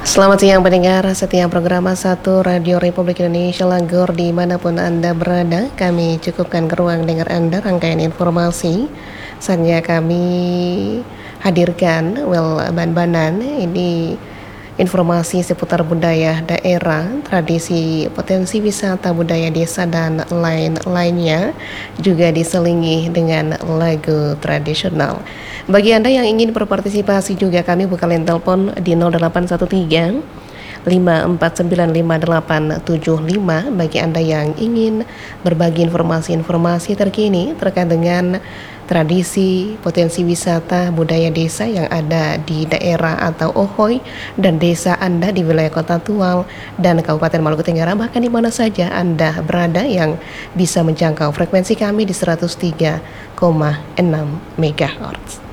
Selamat siang pendengar setiap program satu Radio Republik Indonesia Langgor dimanapun Anda berada. Kami cukupkan ke ruang dengar Anda rangkaian informasi. Saatnya kami hadirkan ban-banan ini informasi seputar budaya daerah, tradisi, potensi wisata budaya desa dan lain-lainnya, juga diselingi dengan lagu tradisional. Bagi Anda yang ingin berpartisipasi juga kami buka line telepon di 0813 5495875 bagi Anda yang ingin berbagi informasi-informasi terkini terkait dengan tradisi, potensi wisata, budaya desa yang ada di daerah atau Ohoy dan desa Anda di wilayah Kota Tual dan Kabupaten Maluku Tenggara, bahkan di mana saja Anda berada yang bisa menjangkau frekuensi kami di 103,6 MHz.